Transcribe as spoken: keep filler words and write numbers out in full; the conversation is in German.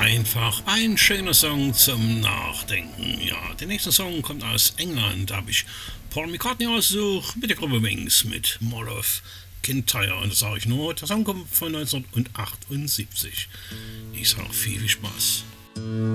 Einfach ein schöner Song zum Nachdenken. Ja, der nächste Song kommt aus England. Da habe ich Paul McCartney ausgesucht mit der Gruppe Wings mit Mall of Kintyre. Und das sage ich nur, der Song kommt von neunzehnhundertachtundsiebzig. Ich sage viel, viel Spaß.